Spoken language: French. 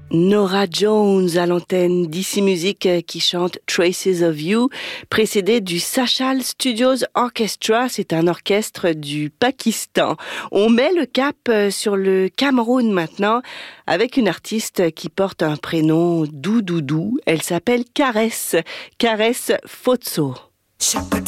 Norah Jones à l'antenne d'Ici Musique qui chante Traces of You, précédé du Sachal Studios Orchestra, c'est un orchestre du Pakistan. On met le cap sur le Cameroun maintenant avec une artiste qui porte un prénom doux. Elle s'appelle Caresse Fotso. Shaka